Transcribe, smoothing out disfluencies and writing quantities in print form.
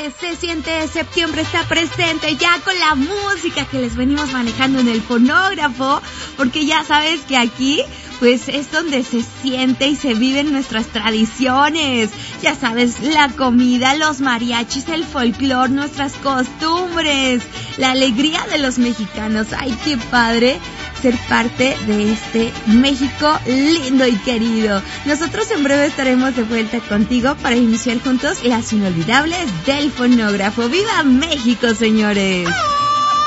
se siente, septiembre está presente ya con la música que les venimos manejando en el fonógrafo, porque ya sabes que aquí pues es donde se siente y se viven nuestras tradiciones. Ya sabes, la comida, los mariachis, el folclor, nuestras costumbres, la alegría de los mexicanos. Ay, qué padre ser parte de este México lindo y querido. Nosotros en breve estaremos de vuelta contigo para iniciar juntos las inolvidables del fonógrafo. ¡Viva México, señores!